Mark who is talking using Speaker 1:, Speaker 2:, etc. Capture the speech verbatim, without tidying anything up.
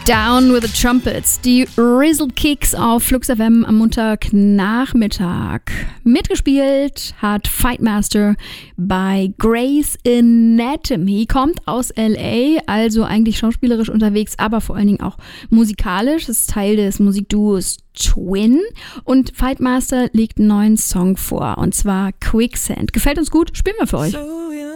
Speaker 1: Down with the Trumpets, die Rizzle Kicks auf Flux F M am Montagnachmittag. Mitgespielt hat Fightmaster bei Grey's Anatomy, kommt aus L A, also eigentlich schauspielerisch unterwegs, aber vor allen Dingen auch musikalisch. Das ist Teil des Musikduos Twin und Fightmaster legt einen neuen Song vor, und zwar Quicksand. Gefällt uns gut, spielen wir für euch.